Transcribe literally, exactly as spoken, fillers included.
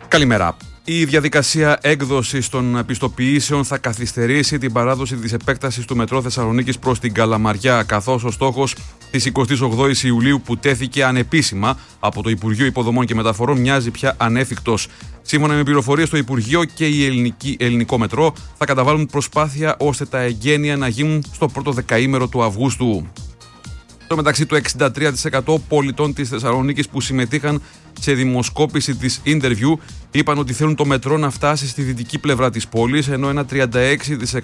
Καλημέρα. Η διαδικασία έκδοσης των πιστοποιήσεων θα καθυστερήσει την παράδοση της επέκτασης του μετρό Θεσσαλονίκης προς την Καλαμαριά, καθώς ο στόχος της εικοστής ογδόης Ιουλίου, που τέθηκε ανεπίσημα από το Υπουργείο Υποδομών και Μεταφορών, μοιάζει πια ανέφικτος. Σύμφωνα με πληροφορίες, το Υπουργείο και η ελληνική, ελληνικό μετρό θα καταβάλουν προσπάθεια ώστε τα εγγένεια να γίνουν στο πρώτο δεκαήμερο του Αυγούστου. Στο μεταξύ, το εξήντα τρία τοις εκατό πολιτών της Θεσσαλονίκης που συμμετείχαν σε δημοσκόπηση της Interview είπαν ότι θέλουν το μετρό να φτάσει στη δυτική πλευρά της πόλης, ενώ ένα τριάντα έξι τοις εκατό